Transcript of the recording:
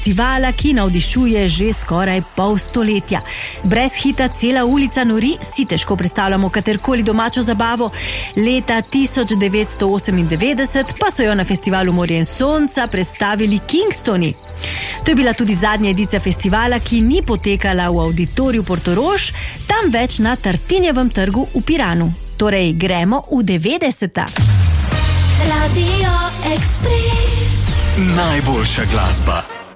festivala, ki navdišuje že skoraj pol stoletja. Brez hita cela ulica nori, si težko predstavljamo katerkoli domačo zabavo. Leta 1998 pa so jo na festivalu Morje in sonca predstavili Kingstoni. To je bila tudi zadnja edicija festivala, ki ni potekala v Auditoriju Portorož, tam več na Tartinjevem trgu v Piranu. Torej, gremo v 90. Radio Express. Najboljša glasba.